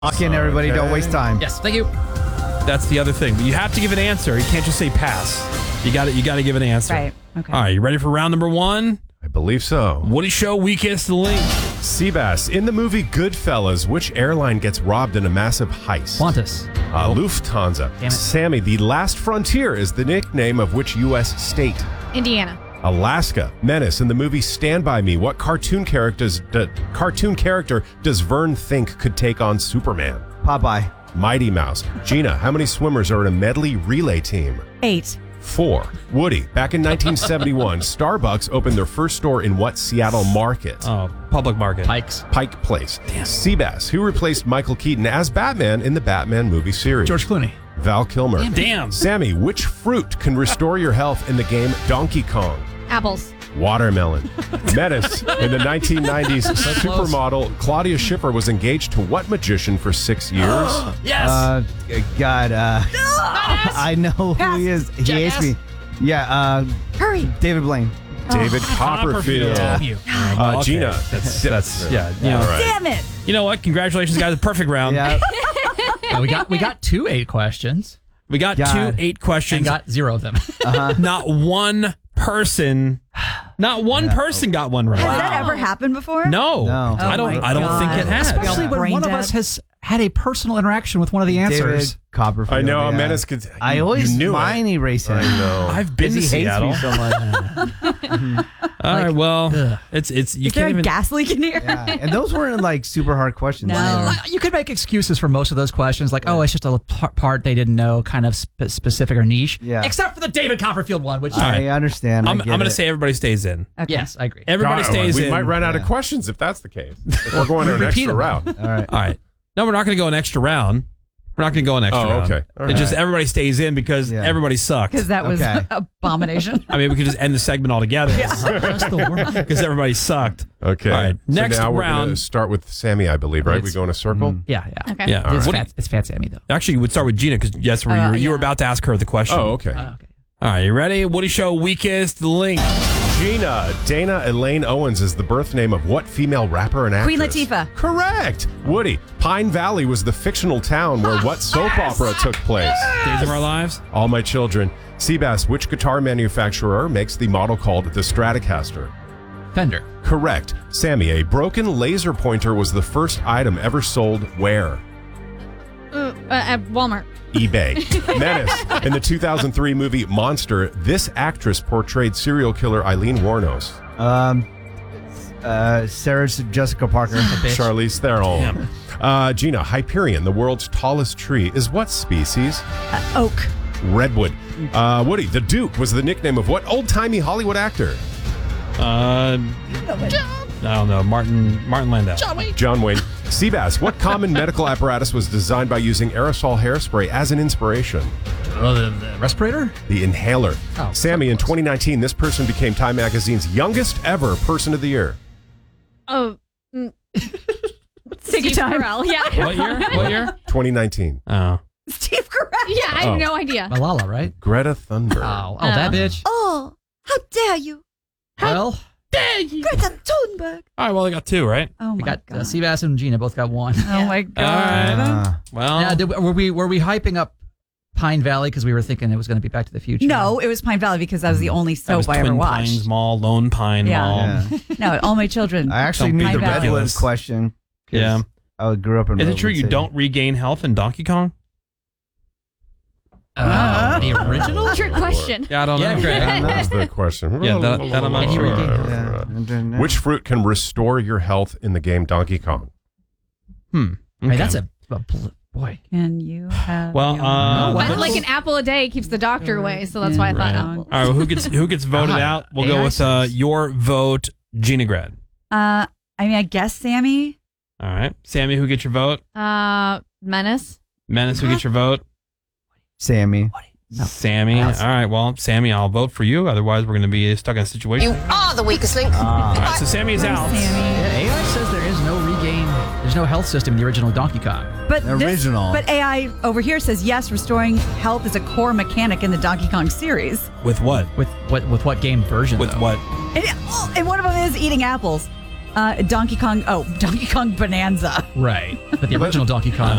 Lock in, everybody. Okay. Don't waste time. Yes, thank you. That's the other thing. But you have to give an answer. You can't just say pass. You got to give an answer. Right. Okay. All right, you ready for round number one? I believe so. Woody Show Weakest Link. Seabass, in the movie Goodfellas, which airline gets robbed in a massive heist? Qantas. Lufthansa. Damn it. Sammy, the last frontier is the nickname of which U.S. state? Indiana. Alaska. Menace, in the movie Stand By Me, what cartoon character does Vern think could take on Superman? Popeye. Mighty Mouse. Gina, how many swimmers are in a medley relay team? 8. 4. Woody, back in 1971, Starbucks opened their first store in what Seattle market? Oh, public market. Pikes. Pike Place. Seabass, who replaced Michael Keaton as Batman in the Batman movie series? George Clooney. Val Kilmer. Damn. Sammy, which fruit can restore your health in the game Donkey Kong? Apples. Watermelon. Menace, in the 1990s, supermodel Claudia Schiffer was engaged to what magician for 6 years? Yes. God. I know who he is. He hates Jackass. me. Yeah. Hurry. David Blaine. David Copperfield. Damn you. Okay. Gina. That's yeah. You know, All right. Damn it. you know what? Congratulations, guys. Perfect round. Yeah. We got 2 8 questions We got God. 2 8 questions. and got 0 of them. Not one person got one right. Has that ever happened before? No. No. I don't. Oh my I don't think it God. has. Especially when brain one of dead. us has had a personal interaction with one of the answers. David Copperfield. I know, yeah. Menace could. I you always knew mind it. erase him. I know. I've been Because to he hates Seattle. me so much. All right. Well, ugh. it's you Is there can't a even. gas leak in here? Yeah. And those weren't like super hard questions. No. either. You could make excuses for most of those questions, like, oh, it's just a part they didn't know, kind of specific or niche. Yeah. Except for the David Copperfield one, which I understand. I'm I going to get say everybody stays in. Okay. yes, I agree. Everybody stays we in. might run out of Yeah. questions if that's the case. If we're going to an Repeat extra them. round. it. All right. All right. No, we're not going to go an extra round. We're not going to go an extra Oh, round. okay. All It's just right. everybody stays in because Yeah. everybody sucked. Because that was Okay. abomination. I mean, we could just end the segment altogether Just the world. because everybody sucked. Okay. All right. Next so now we're round. going to start with Sammy, I believe, right? We It's- go in a circle? Yeah. Okay. Yeah. All It's, right. it's Fat Sammy, though. Actually, we'd start with Gina because yes, you were yeah. about to ask her the question. Oh, okay. Okay. All right, you ready? Woody Show Weakest Link. Gina, Dana Elaine Owens is the birth name of what female rapper and actress? Queen Latifah. Correct. Woody, Pine Valley was the fictional town where what soap opera took place? Days of Our Lives. All My Children. Seabass, which guitar manufacturer makes the model called the Stratocaster? Fender. Correct. Sammy, a broken laser pointer was the first item ever sold where? At Walmart. eBay. Menace. In the 2003 movie Monster, this actress portrayed serial killer Eileen Wuornos. Sarah Jessica Parker. Charlize Theron. Gina, Hyperion, the world's tallest tree, is what species? Oak. Redwood. Woody, the Duke was the nickname of what old-timey Hollywood actor? I don't know. Martin Landau. John Wayne. Seabass, what common medical apparatus was designed by using aerosol hairspray as an inspiration? Oh, the respirator? The inhaler. Oh, Sammy, so in close. 2019, this person became Time Magazine's youngest ever person of the year. Oh. Take your time. Carell. Yeah. What year? What year? 2019. Oh. Steve Carell. Yeah, I Oh. have no idea. Malala, right? Greta Thunberg. Oh, that bitch. Oh, how dare you. Well, Greta Thunberg. All right. Well, I got 2, right? Oh, we my got God. Seabass and Gina both got 1. Oh, my All God. right. Well, Now, were we hyping up Pine Valley because we were thinking it was going to be Back to the Future? No, it was Pine Valley because that was the only that was soap I ever Twin watched. Pines Mall, Lone Pine Yeah. Mall. Yeah. No, All My Children. I actually Don't knew be the Redwood ridiculous. question. 'Cause Yeah. I grew up in Is it Redwood true you City. don't regain health in Donkey Kong? The original? Trick question. Yeah, I don't Yeah, know. great. That's the question. Yeah, that I'm not sure. Yeah. Which fruit can restore your health in the game Donkey Kong? Okay. Hey, that's a boy. Can you have Well, your- But like an apple a day keeps the doctor away, so that's why I thought. Right. All right. Well, who gets voted out? We'll go with your vote, Gina Grad. I mean, I guess Sammy. All right, Sammy, who gets your vote? Menace. Menace, who gets your vote? Sammy. Sammy. All right. Well, Sammy, I'll vote for you. Otherwise, we're going to be stuck in a situation. You are the weakest link. All right. So Sammy's out. Sammy. Yeah, AI says there is no regain. There's no health system in the original Donkey Kong. But Original. But AI over here says yes, restoring health is a core mechanic in the Donkey Kong series. With what? With what game version? With though? what? And one of them is eating apples. Donkey Kong Bonanza. Right. But the original Donkey Kong